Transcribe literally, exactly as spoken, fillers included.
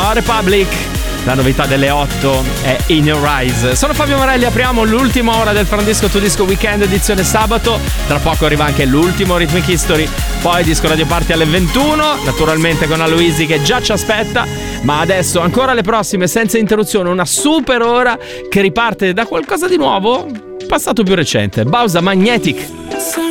No Republic. La novità delle otto è In Your Eyes. Sono Fabio Morelli, apriamo l'ultima ora del Frandisco to Disco Weekend edizione sabato. Tra poco arriva anche l'ultimo Rhythmic History, poi Disco Radio Party alle ventuno, naturalmente con Aloisi che già ci aspetta. Ma adesso ancora le prossime senza interruzione, una super ora che riparte da qualcosa di nuovo, passato più recente. Bausa Magnetic.